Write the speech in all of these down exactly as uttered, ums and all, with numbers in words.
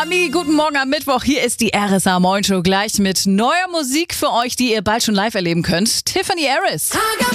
Honey, guten Morgen am Mittwoch. Hier ist die R S A Moin Show gleich mit neuer Musik für euch, die ihr bald schon live erleben könnt. Tiffany Harris.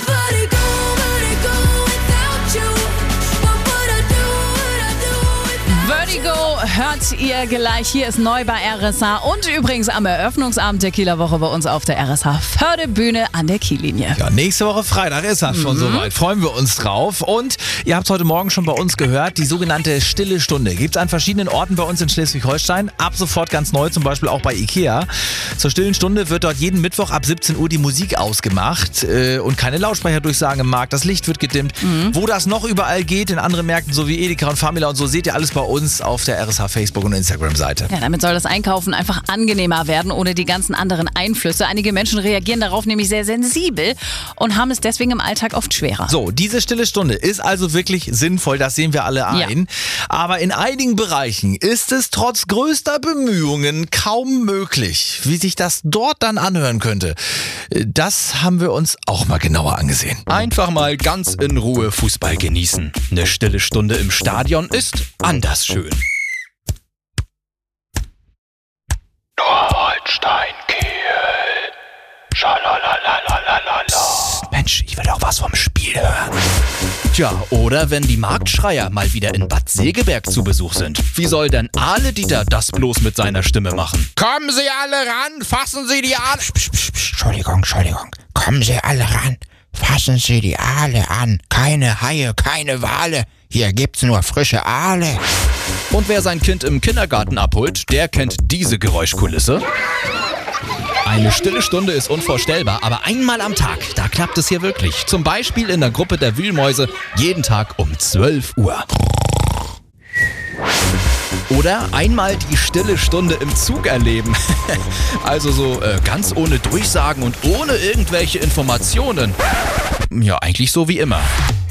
Vertigo hört ihr gleich. Hier ist neu bei R S A und übrigens am Eröffnungsabend der Kieler Woche bei uns auf der R S A Förderbühne an der Kiellinie. Ja, nächste Woche Freitag ist das schon mhm. soweit. Freuen wir uns drauf. Und ihr habt heute Morgen schon bei uns gehört, die sogenannte Stille Stunde gibt es an verschiedenen Orten bei uns in Schleswig-Holstein. Ab sofort ganz neu, zum Beispiel auch bei Ikea. Zur Stillen Stunde wird dort jeden Mittwoch ab siebzehn Uhr die Musik ausgemacht äh, und keine Lautsprecherdurchsagen im Markt. Das Licht wird gedimmt. Mhm. Wo das noch überall geht, in anderen Märkten so wie Edeka und Famila und so, seht ihr alles bei uns auf der R S H Facebook- und Instagram-Seite. Ja, damit soll das Einkaufen einfach angenehmer werden, ohne die ganzen anderen Einflüsse. Einige Menschen reagieren darauf nämlich sehr sensibel und haben es deswegen im Alltag oft schwerer. So, diese stille Stunde ist also wirklich sinnvoll, das sehen wir alle ein. Ja. Aber in einigen Bereichen ist es trotz größter Bemühungen kaum möglich. Wie sich das dort dann anhören könnte, das haben wir uns auch mal genauer angesehen. Einfach mal ganz in Ruhe Fußball genießen. Eine stille Stunde im Stadion ist anders schön. Holstein Kiel. Schalalalalala. Mensch, ich will doch was vom Spiel hören. Tja, oder wenn die Marktschreier mal wieder in Bad Segeberg zu Besuch sind. Wie soll denn Ahle-Dieter das bloß mit seiner Stimme machen? Kommen Sie alle ran, fassen Sie die Aale. Psch, psch, psch, Entschuldigung, Entschuldigung. Kommen Sie alle ran, fassen Sie die Aale an. Keine Haie, keine Wale. Hier gibt's nur frische Aale. Und wer sein Kind im Kindergarten abholt, der kennt diese Geräuschkulisse. Eine stille Stunde ist unvorstellbar, aber einmal am Tag, da klappt es hier wirklich. Zum Beispiel in der Gruppe der Wühlmäuse, jeden Tag um zwölf Uhr. Oder einmal die stille Stunde im Zug erleben. Also so äh, ganz ohne Durchsagen und ohne irgendwelche Informationen. Ja, eigentlich so wie immer.